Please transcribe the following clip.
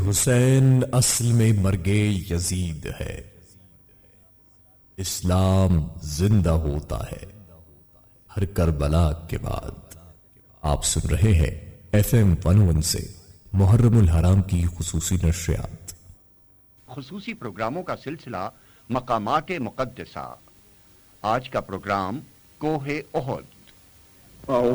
हुसैन असल में मर्गे यजीद है, इस्लाम जिंदा होता है हर करबला के बाद। आप सुन रहे हैं FM 101 से मुहर्रमुल हराम की खुसूसी नशरियात। खुसूसी प्रोग्रामों का सिलसिला मकामात मुक़द्दसा। आज का प्रोग्राम कोहे ओहद।